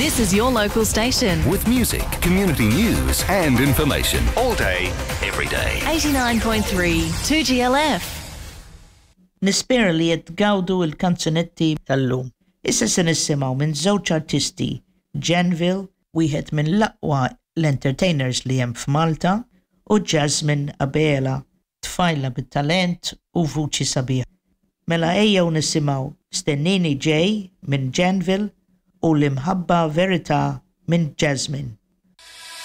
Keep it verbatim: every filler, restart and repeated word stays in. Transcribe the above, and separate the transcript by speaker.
Speaker 1: This is your local station.
Speaker 2: With music, community news and information. All day, every day.
Speaker 1: eighty-nine point three two G L F.
Speaker 3: Nispera li qed tgawdu l-kanzunetti tal-lum. Issa se nisimgħu minn żewġ artisti, Janville, wieħed minn l-aqwa l-entertainers li hemm f'Malta, u Jasmine Abela, tfajla bit-talent u vuċi sabiħ. Mela ejjew nisimgħu Stennini ġej minn Janville u l-imħabba Verità minn Jasmine.